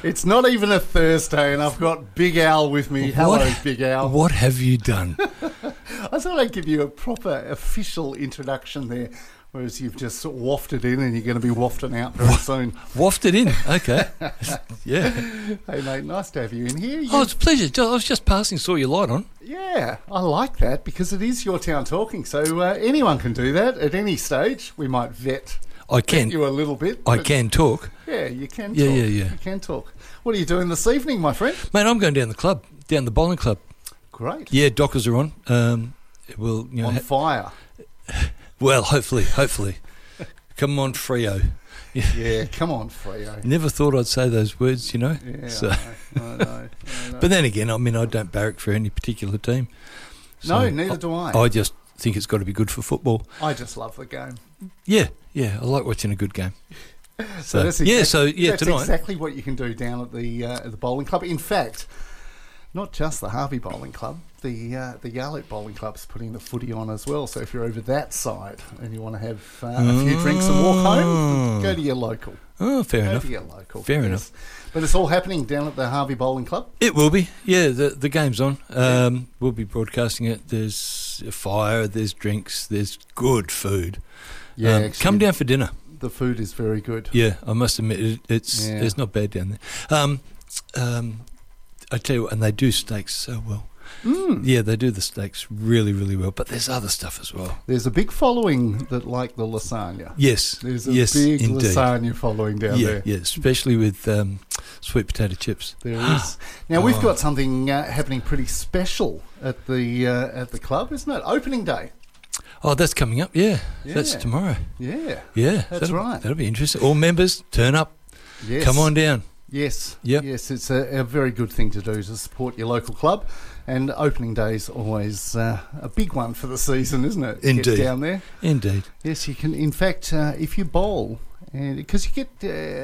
It's not even a Thursday, and I've got Big Al with me. Hello, Big Al. What have you done? I thought I'd give you a proper official introduction there, whereas you've just wafted in and you're going to be wafting out very soon. Wafted in, okay. Yeah. Hey, mate, nice to have you in here. Oh, it's a pleasure. I was just passing, saw your light on. Yeah, I like that because it is Your Town Talking, so anyone can do that at any stage. We might vet you a little bit. I can talk. Yeah, you can talk. Yeah. You can talk. What are you doing this evening, my friend? Mate, I'm going down the bowling club. Great. Yeah, Dockers are on. On fire. Well, hopefully. Come on, Freo. Yeah, come on, Freo. Never thought I'd say those words, you know. Yeah, so. I know. But then again, I mean, I don't barrack for any particular team. So no, neither do I. I just think it's got to be good for football. I just love the game. Yeah, I like watching a good game. So that's that's tonight. Exactly what you can do down at the bowling club. In fact, not just the Harvey Bowling Club, the Yarlett Bowling Club's putting the footy on as well. So if you're over that side and you want to have a few drinks and walk home, go to your local. Oh, fair enough. Go to your local. Fair enough. But it's all happening down at the Harvey Bowling Club? It will be. Yeah, the game's on. We'll be broadcasting it. There's a fire, there's drinks, there's good food. Yeah, actually, come down for dinner. The food is very good. Yeah, I must admit, it's not bad down there. I tell you what, and they do steaks so well. Yeah, they do the steaks really, really well. But there's other stuff as well. There's a big following that like the lasagna. Yes, there's a big indeed. Lasagna following down there. Yeah, especially with sweet potato chips. There is. Now we've got something happening pretty special at the club, isn't it? Opening day. Oh, that's coming up. Yeah. That's tomorrow. Yeah, that's right. That'll be interesting. All members turn up. Yes. Come on down. Yes. Yep. Yes, it's a very good thing to do to support your local club. And opening day is always a big one for the season, isn't it? Indeed. Get down there. Indeed. Yes, you can. In fact, if you bowl, because you get,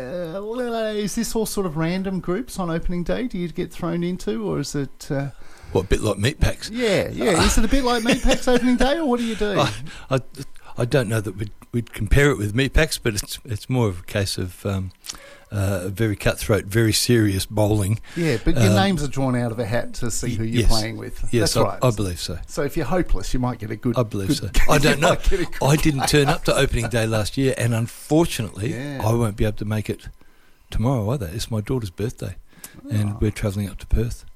is this all sort of random groups on opening day? Do you get thrown into, or is it? What, a bit like meat packs? Yeah. Is it a bit like meat packs opening day, or what do you do? I don't know that we'd compare it with meat packs, but it's more of a case of very cutthroat, very serious bowling. Yeah, but your names are drawn out of a hat to see who you're playing with. Yes, that's right. I believe so. So if you're hopeless, you might get a good... I believe so. I don't know. I didn't turn up to opening day last year, and unfortunately, I won't be able to make it tomorrow either. It's my daughter's birthday, and we're travelling up to Perth.